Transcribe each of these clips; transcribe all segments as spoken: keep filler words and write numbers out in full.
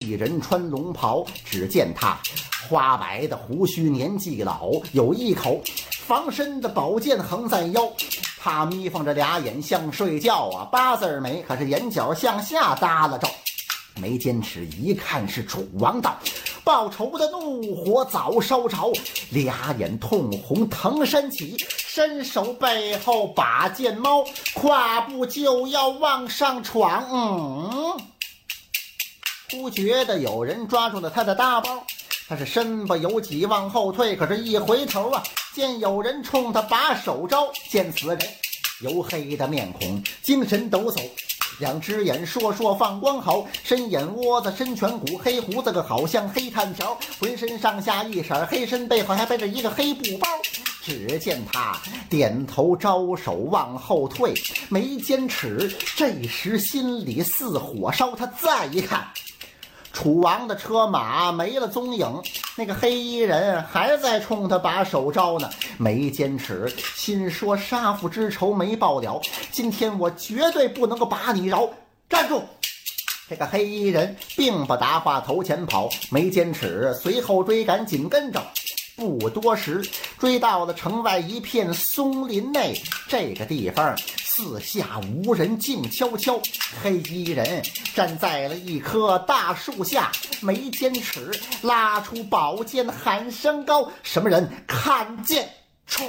纪人穿龙袍，只见他花白的胡须，年纪老，有一口防身的宝剑横在腰。他眯缝着俩眼像睡觉啊，八字眉，可是眼角向下耷拉着。眉间尺一看是楚王道，报仇的怒火早烧着，俩眼通红腾身起，伸手背后把剑猫，跨步就要往上闯。嗯，忽觉得有人抓住了他的大包，他是身不由己往后退，可是一回头啊，见有人冲他把手招。见此人黝黑的面孔，精神抖擞，两只眼烁烁放光好，深眼窝子深颧骨，黑胡子个好像黑炭条，浑身上下一色黑，身背后还背着一个黑布包。只见他点头招手往后退，眉间尺这时心里似火烧。他再一看，楚王的车马没了踪影，那个黑衣人还在冲他把手招呢。眉间尺心说，杀父之仇没报了，今天我绝对不能够把你饶。站住！这个黑衣人并不答话，头前跑，眉间尺随后追赶，紧跟着。不多时，追到了城外一片松林内，这个地方四下无人，静悄悄。黑衣人站在了一棵大树下，眉间尺拉出宝剑，喊声高：什么人？看剑！唰，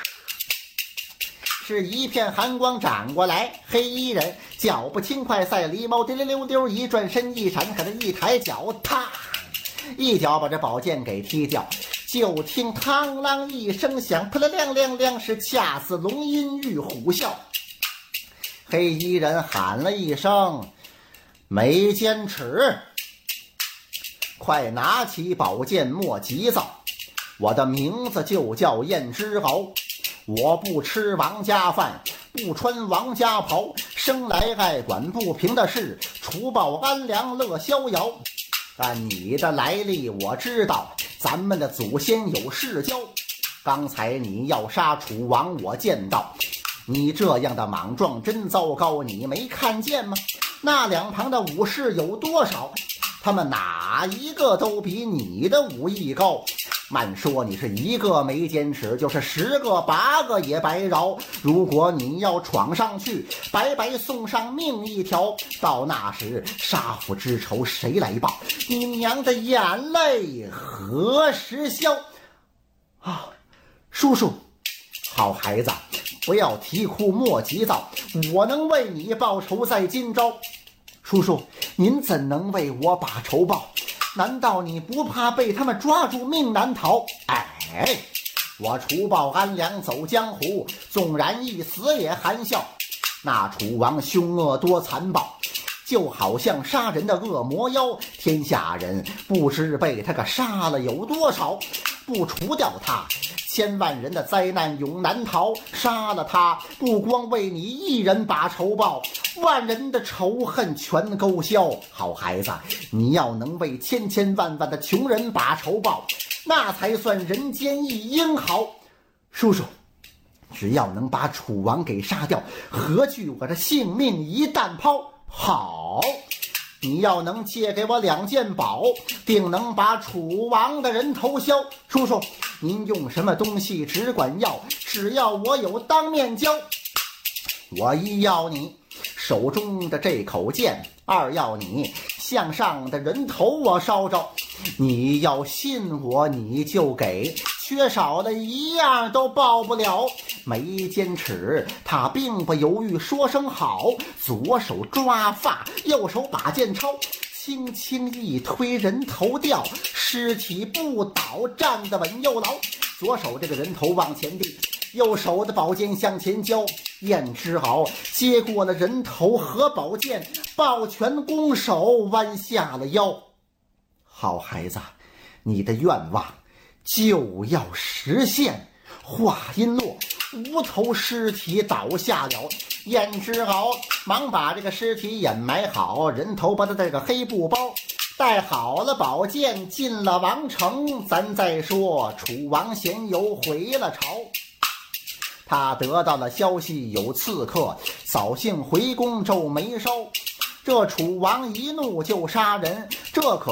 是一片寒光斩过来，黑衣人脚步轻快赛狸猫，滴溜溜溜一转身一闪，可能一抬脚，踏一脚把这宝剑给踢掉。就听嘡啷一声响，扑啦亮亮亮，是恰似龙吟玉虎啸。黑衣人喊了一声：眉间尺，快拿起宝剑，莫急躁。我的名字就叫燕之敖，我不吃王家饭，不穿王家袍，生来爱管不平的事，除暴安良乐逍遥。但你的来历我知道，咱们的祖先有世交。刚才你要杀楚王，我见到你这样的莽撞真糟糕，你没看见吗？那两旁的武士有多少？他们哪一个都比你的武艺高。慢说你是一个没坚持，就是十个八个也白饶。如果你要闯上去，白白送上命一条，到那时杀父之仇谁来报？你娘的眼泪何时消？啊，叔叔，好孩子，不要啼哭莫急躁，我能为你报仇在今朝。叔叔，您怎能为我把仇报？难道你不怕被他们抓住命难逃？哎，我除暴安良走江湖，纵然一死也含笑。那楚王凶恶多残暴，就好像杀人的恶魔妖，天下人不知被他个杀了有多少。不除掉他，千万人的灾难永难逃。杀了他，不光为你一人把仇报，万人的仇恨全勾销。好孩子，你要能为千千万万的穷人把仇报，那才算人间一英豪。叔叔，只要能把楚王给杀掉，何惧我的性命一旦抛？好，你要能借给我两件宝，定能把楚王的人头削。叔叔，您用什么东西只管要，只要我有当面交。我一要你手中的这口剑，二要你向上的人头我烧着。你要信我，你就给，缺少的一样都报不了。眉间尺他并不犹豫，说声好，左手抓发，右手把剑抄，轻轻一推，人头掉，尸体不倒，站得稳又牢。左手这个人头往前递，右手的宝剑向前交。燕之敖接过了人头和宝剑，抱拳拱手，弯下了腰。好孩子，你的愿望就要实现。话音落，无头尸体倒下了。燕之敖忙把这个尸体掩埋好，人头把他这个黑布包带好了，宝剑进了王城。咱再说楚王闲游回了朝，他得到了消息有刺客，扫兴回宫皱眉梢。这楚王一怒就杀人，这可